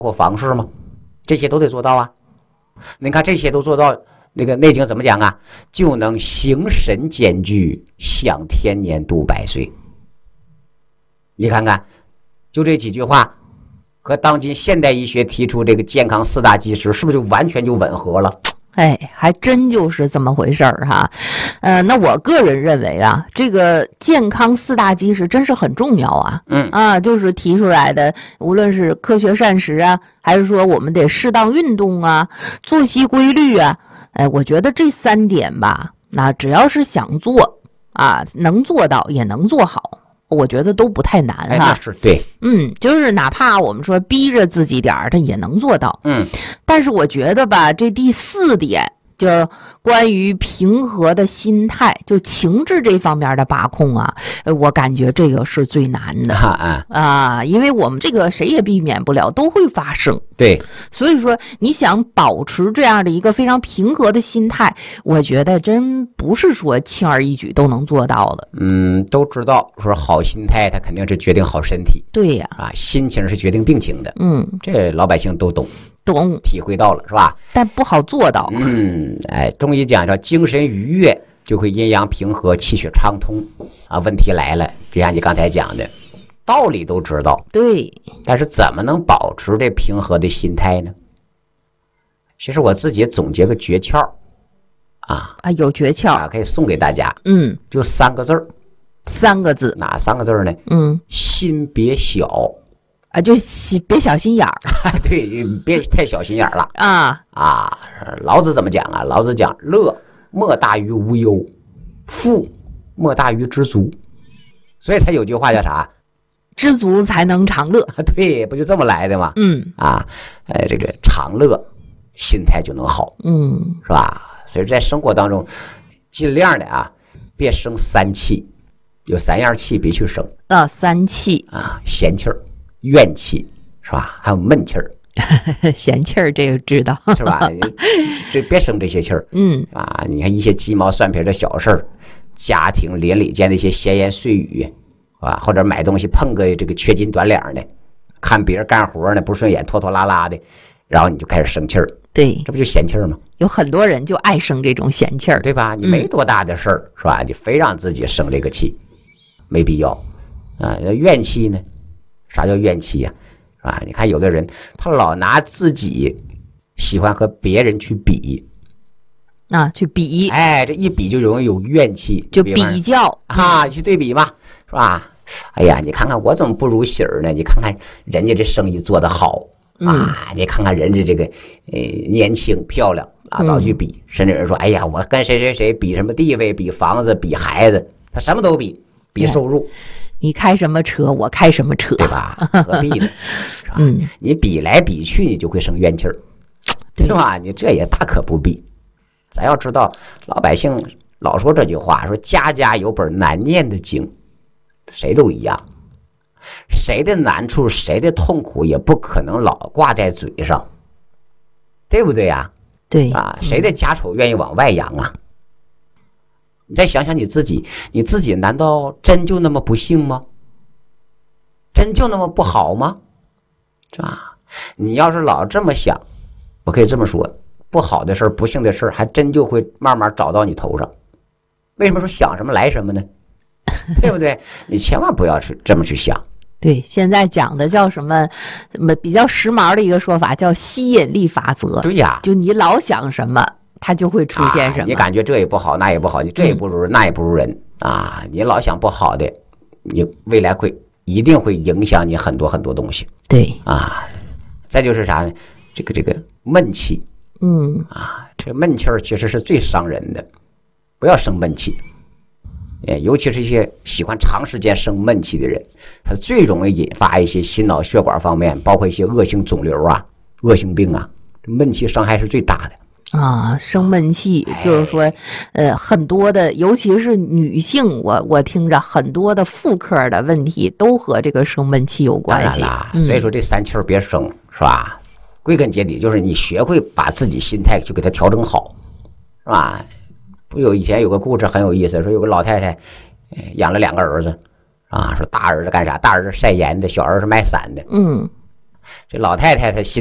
或房事吗？这些都得做到啊。你看这些都做到，那个《内经》怎么讲啊？就能形神兼具，享天年度百岁。你看看，就这几句话，和当今现代医学提出这个健康4大基石，是不是就完全就吻合了？ 哎，还真就是这么回事儿哈。那我个人认为啊，这个健康4大基石真是很重要啊。就是提出来的，无论是科学膳食啊，还是说我们得适当运动啊，作息规律啊，我觉得这3点吧，那只要是想做啊，能做到也能做好。我觉得都不太难哈。 那是对。 就是哪怕我们说逼着自己点儿，他也能做到。但是我觉得吧，这第4点就关于平和的心态，就情志这方面的把控啊，我感觉这个是最难的因为我们这个谁也避免不了，都会发生。 对， 所以说你想保持这样的一个非常平和的心态，我觉得真不是说轻而易举都能做到的。 都知道说好心态，它肯定是决定好身体。 对呀， 心情是决定病情的。这老百姓都懂，体会到了是吧？ 但不好做到。 中医讲叫精神愉悦，就会阴阳平和，气血畅通啊。问题来了，就像你刚才讲的，道理都知道， 对， 但是怎么能保持这平和的心态呢？其实我自己总结个诀窍有诀窍可以送给大家。就3个字儿。 3个字， 哪3个字呢？心别小就别小心眼儿。 对，别太小心眼儿了老子怎么讲啊？老子讲乐莫大于无忧，富莫大于知足，所以才有句话叫啥？ 知足才能常乐。 对，不就这么来的吗？这个常乐，心态就能好。是吧？所以在生活当中，尽量的别生3气，有3样气别去生。 3气闲气儿、怨气，是吧？还有闷气儿。 闲气儿这个知道是吧？这别生这些气儿。你看一些鸡毛蒜皮的小事儿，家庭邻里间的一些闲言碎语，或者买东西碰个这个缺斤短两的，看别人干活呢不顺眼，拖拖拉拉的，然后你就开始生气儿。 对， 这不就闲气儿吗？ 有很多人就爱生这种闲气儿， 对吧？你没多大的事儿，是吧？你非让自己生这个气，没必要怨气呢？啥叫怨气呀？是吧？你看有的人他老拿自己喜欢和别人去比去比， 这一比就容易有怨气， 就比较去对比嘛，是吧？哎呀，你看看我怎么不如喜儿呢？你看看人家这生意做得好你看看人家这个年轻漂亮早去比，甚至人说，哎呀，我跟谁谁谁比什么地位，比房子，比孩子，他什么都比收入。 你开什么车，我开什么车， 对吧？何必呢？是吧？你比来比去，你就会生怨气儿，对吧？你这也大可不必。咱要知道，老百姓老说这句话，说家家有本难念的经，谁都一样，谁的难处，谁的痛苦，也不可能老挂在嘴上，对不对呀？ 对谁的家丑愿意往外扬啊？你再想想你自己难道真就那么不幸吗？真就那么不好吗？是吧？你要是老这么想，我可以这么说，不好的事儿、不幸的事儿，还真就会慢慢找到你头上。为什么说想什么来什么呢？对不对？你千万不要去这么去想。 对，现在讲的叫什么比较时髦的一个说法，叫吸引力法则。 对呀， 就你老想什么，它就会出现什么。 你感觉这也不好，那也不好，你这也不如人，那也不如人你老想不好的，你未来一定会影响你很多很多东西。 对再就是啥呢？这个闷气。这闷气儿其实是最伤人的，不要生闷气。尤其是一些喜欢长时间生闷气的人，他最容易引发一些心脑血管方面，包括一些恶性肿瘤恶性病闷气伤害是最大的生闷气就是说很多的，尤其是女性，我听着很多的妇科的问题都和这个生闷气有关系。 所以说这3气儿别生，是吧？归根结底就是你学会把自己心态就给它调整好，是吧？不有以前有个故事很有意思，说有个老太太养了2个儿子说大儿子干啥？大儿子晒盐的，小儿子卖伞的。 这老太太她心